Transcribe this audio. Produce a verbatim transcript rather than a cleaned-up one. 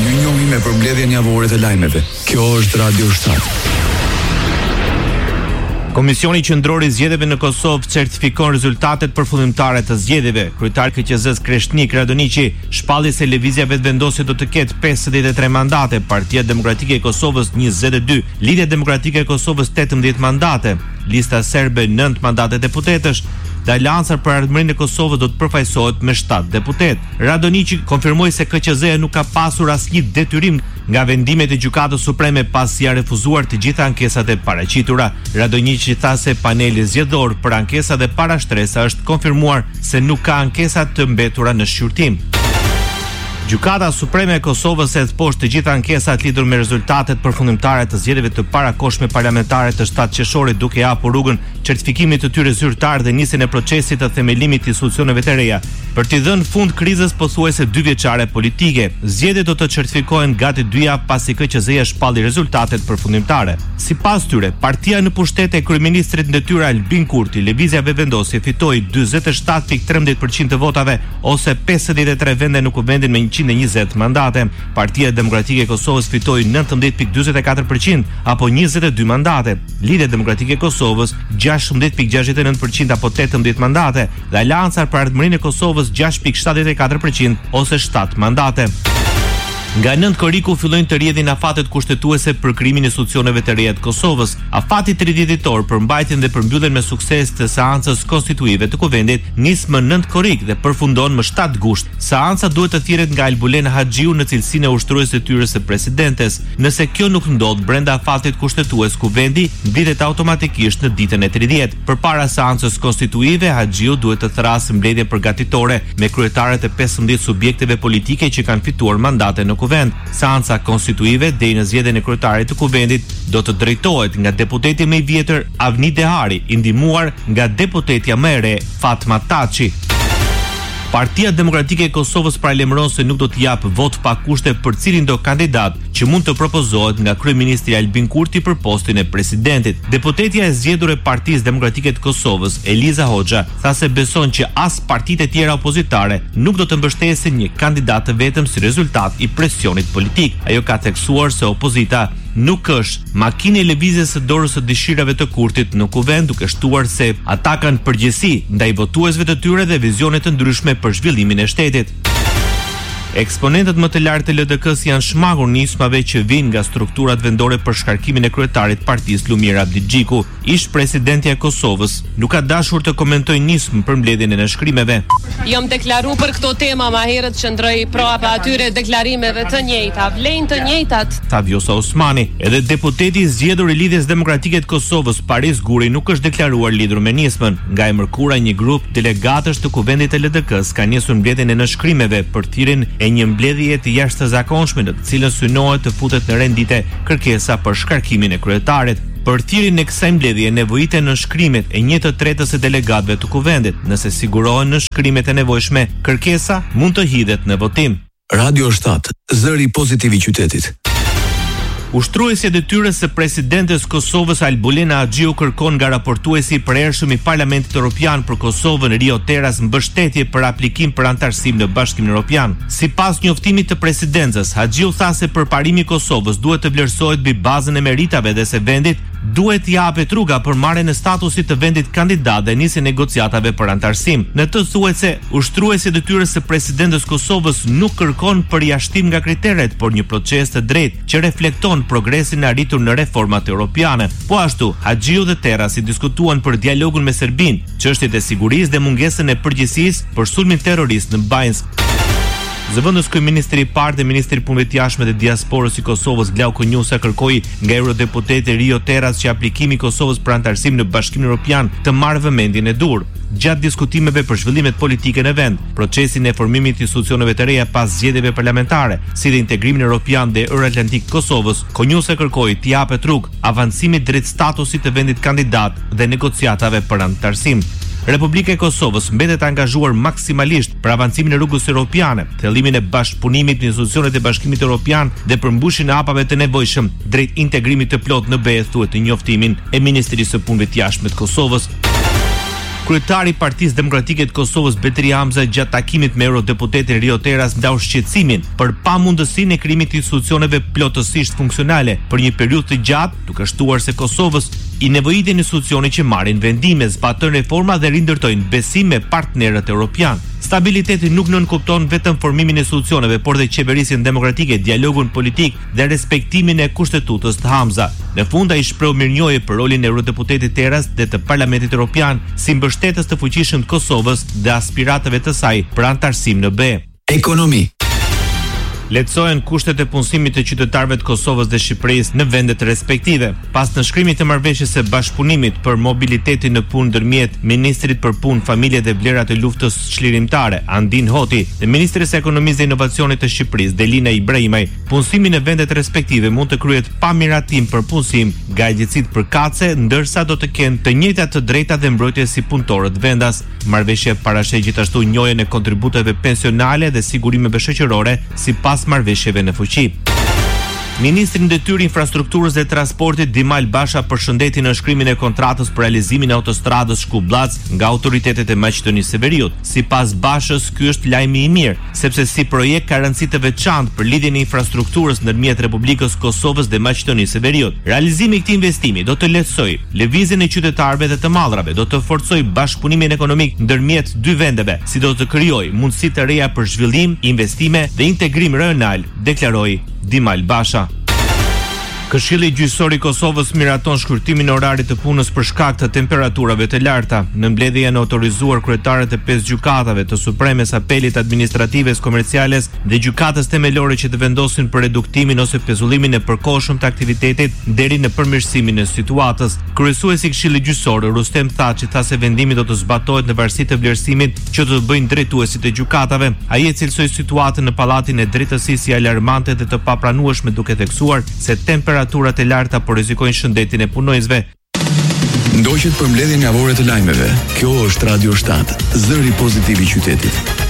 Ju njohim me përmbledhjen javore të lajmeve. Kjo është Radio shtat. Komisioni Qendror i Zgjedhjeve në Kosovë certifikon rezultatet përfundimtare të zgjedhjeve. Kryetari i K Q Z-s Kreshnik Radoniqi shpalli se lëvizja vetëvendosje do të ketë pesëdhjetë e tre mandate, Partia Demokratike e Kosovës njëzet e dy, Lidhja Demokratike e Kosovës tetëmbëdhjetë mandate, Lista Serbe nëntë mandate deputetësh, dhe Aleanca për Ardhmërinë e Kosovës do të përfaqësohet me shtatë deputet. Radoniqi konfirmoi se K Q Z-ja nuk ka pasur asnjë detyrim nga vendimet e Gjykatës Supreme pasi ia refuzuar të gjitha ankesat e paraqitura. Radoniqi tha se paneli zgjedhor për ankesa dhe parashtresa është konfirmuar se nuk ka ankesa të mbetura në shqyrtim. Gjykata Supreme e Kosovës e poshtë të gjitha ankesat lidhur me rezultatet përfundimtare të zgjedhjeve të parakohshme parlamentare të shtatë qershorit, duke hapur rrugën certifikimit të tyre zyrtar dhe nisjen e procesit të themelimit të institucioneve të reja për t'i dhënë fund krizës pothuajse dy vjeçare politike. Zgjedhjet do të certifikohen gati dy javë pasi K Q Z-ja shpalli rezultatet përfundimtare. Sipas tyre, partia në pushtet e kryeministrit në detyrë Albin Kurti, lëvizja vetëvendosje fitoi dyzet e shtatë pikë trembëdhjetë përqind të votave ose pesëdhjetë e tre vende në kuvendin me njëqind e njëzet mandate. Partia Demokratike e Kosovës fitoi nëntëmbëdhjetë pikë dyzet e katër përqind apo njëzet e dy mandate. Lidhja Demokratike e Kosovës gjashtëmbëdhjetë pikë gjashtëdhjetë e nëntë përqind apo tetëmbëdhjetë mandate dhe Aleanca për Ardhmërinë e Kosovës gjashtë pikë shtatëdhjetë e katër përqind ose shtatë mandate. Nga nëntë korriku fillojnë të rrjedhin afatet kushtetuese për krimin e institucioneve të reja të Kosovës. Afati tridhjetë dhjetor për mbajtjen dhe përmbylljen me sukses të seancës konstituive të kuvendit nis më nëntë korrik dhe përfundon më shtatë gusht. Seanca duhet të thirret nga Albulena Haxhiu në cilësinë e ushtrues detyrës së presidentes. Nëse kjo nuk ndodh brenda afatit kushtetues, kuvendi mblidhet automatikisht në ditën e tridhjetë. Përpara seancës konstituive, Haxhiu duhet të thrasë mbledhje përgatitore me kryetarët e pesëmbëdhjetë subjekteve politike që kanë fituar mandate në kuvend. Seanca konstituive deri në zgjedhjen e kryetarit të kuvendit do të drejtohet nga deputeti më i vjetër Avni Dehari, i ndihmuar nga deputetja më e re Fatma Taçi. Partia Demokratike e Kosovës paralajmëron se nuk do të jap vot pa kushte për cilin do kandidat që mund të propozohet nga kryeministri Albin Kurti për postin e presidentit. Deputetja e zgjedhur e Partisë Demokratike të Kosovës, Eliza Hoxha, tha se beson që as partitë e tjera opozitare nuk do të mbështesin një kandidat të vetëm si rezultat i presionit politik. Ajo ka theksuar se opozita nuk është makinë e lëvizjes së dorës së dëshirave të Kurtit në kuvend, duke shtuar se ata kanë përgjegjësi ndaj votuesve të tyre dhe vizione të ndryshme për zhvillimin e shtetit. Eksponentët më të lartë të L D K-s janë shmangur nismave që vijnë nga strukturat vendore për shkarkimin e kryetarit të partisë Lumir Abdixhiku. Ish presidentja e Kosovës nuk ka dashur të komentojë nismë për mbledhjen e nënshkrimeve. Jam deklaruar për këto tema më herët që ndroj prapa atyre deklarimeve të njëjta, vlen të njëjtat. Tha Vjosa Osmani. Edhe deputeti i zgjedhur i Lidhjes Demokratike të Kosovës, Paris Guri, nuk është deklaruar lidhur me nismën. Nga e mërkura, një grup delegatësh të kuvendit të L D K-s ka nisur mbledhjen e nënshkrimeve për thirrjen e një mbledhje të jashtëzakonshme në të cilën synohet të futet në rendite kërkesa për shkarkimin e kryetarit. Për thirrjen e kësaj mbledhje nevojiten nënshkrimet e një të tretës së delegatëve të kuvendit. Nëse sigurohen nënshkrimet e nevojshme, kërkesa mund të hidhet në votim. Radio shtat, zëri pozitiv i qytetit. Ushtruesja e detyrës së presidentes Kosovës Albulena Haxhiu kërkon nga raportuesi i përhershëm i Parlamentit Evropian për Kosovën Rio Teras mbështetje për aplikim për antarësim në Bashkimin Evropian. Sipas njoftimit të presidencës, Haxhiu tha se përparimi i Kosovës duhet të vlerësohet mbi bazën e meritave dhe se vendit duhet t'i japet rruga për marrjen e statusit të vendit kandidat dhe nisjen e negociatave për antarësim. Në të thuhet se ushtruesi i detyrës së presidentes Kosovës nuk kërkon përjashtim nga kriteret, por një proces të drejtë që reflekton progresin e arritur në reformat europiane. Po ashtu, Haxhiu dhe Terasi diskutuan për dialogun me Serbinë, çështjet e sigurisë dhe mungesën e përgjegjësisë për sulmin terrorist në Bajnsk. Zëvendës kryeministri i parë dhe ministri i punëve të jashtme dhe diasporës i Kosovës Glauko Njusa kërkoi nga eurodeputeti Rio Teras që aplikimi i Kosovës për antarësim në Bashkimin Evropian të marrë vëmendjen e dur. Gjatë diskutimeve për zhvillimet politike në vend, procesin e formimit të institucioneve të reja pas zgjedhjeve parlamentare, si dhe integrimin evropian dhe euroatlantik Kosovës, Konjusa kërkoi t'i japet rrugë avancimit drejt statusit të vendit kandidat dhe negociatave për antarësim. Republika e Kosovës mbetet angazhuar maksimalisht për avancimin e rrugës europiane, thellimin e bashkëpunimit me institucionet e Bashkimit Evropian dhe përmbushjen e hapave të nevojshëm drejt integrimit të plot në B E, thuhet në njoftimin e Ministrisë së Punëve të Jashtme të Kosovës. Kryetari i Partisë Demokratike të Kosovës Betri Hamza gjatë takimit me eurodeputetin Rio Teras ndau shqetësimin për pamundësinë e krijimit të institucioneve plotësisht funksionale për një periudhë të gjatë, duke shtuar se Kosovës i nevojitin institucione që marrin vendime, zbatojnë reforma dhe rindërtojnë besim me partnerët evropian. Stabiliteti nuk nënkupton vetëm formimin e institucioneve, por dhe qeverisjen demokratike, dialogun politik dhe respektimin e kushtetutës të Hamza. Në fund ai shpreu mirënjohje për rolin e eurodeputetit Teras dhe të Parlamentit Evropian si mbështetës të fuqishëm të Kosovës dhe aspiratave të saj për antarësim në B E. Ekonomi. Lehtësohen kushtet e punësimit të qytetarëve të Kosovës dhe Shqipërisë në vendet respektive. Pas nënshkrimit të marrëveshjes së bashkëpunimit për mobilitetin në punë ndërmjet Ministrit për Punë, Familje dhe Vlera të Luftës Çlirimtare, Andin Hoti, dhe Ministrisë së Ekonomisë dhe Inovacionit të Shqipërisë, Delina Ibrahimaj, punësimi në vendet respektive mund të kryhet pa miratim për punësim nga agjencitë përkatëse, ndërsa do të kenë të njëjtat të drejta dhe mbrojtje si punëtorët vendas. Marrëveshja parashej gjithashtu njojën e kontributeve pensionale dhe sigurimeve shoqërore sipas marrëveshjeve në fuqi. Ministri i Detyrë, Infrastrukturës dhe Transportit Dimal Basha përshëndeti nënshkrimin e kontratës për realizimin e autostradës Shkup-Blac nga autoritetet e Maqedonisë së Veriut. Sipas Bashës, ky është lajmi i mirë, sepse si projekt ka rëndësi të veçantë për lidhjen e infrastrukturës ndërmjet Republikës Kosovës dhe Maqedonisë së Veriut. Realizimi i këtij investimi do të lehtësojë lëvizjen e qytetarëve dhe të mallrave, do të forcojë bashkëpunimin ekonomik ndërmjet dy vendeve, si do të krijojë mundësi të reja për zhvillim, investime dhe integrim rajonal, deklaroi Dimal Basha. Këshilli Gjyqësor i Kosovës miraton shkurtimin e orarit të punës për shkak të temperaturave të larta. Në mbledhje janë autorizuar kryetarët e pesë gjykatave të Supremes, Apelit, Administratives, Komerciales dhe gjykatës themelore që të vendosin për reduktimin ose pezullimin e përkohshëm të aktivitetit deri në përmirësimin e situatës. Kryesuesi i Këshillit Gjyqësor, Rustem Thaçi, tha se vendimi do të zbatohet në varësi të vlerësimit që do të bëjnë drejtuesit e gjykatave. Ai e cilësoi situatën në Pallatin e Drejtësisë si alarmante dhe të papranueshme, duke theksuar se temperaturat Temperaturat e larta po rrezikojnë shëndetin e punonjësve. Ndoqët për mbledhjen javore të lajmeve. Kjo është Radio shtat, zëri pozitiv i qytetit.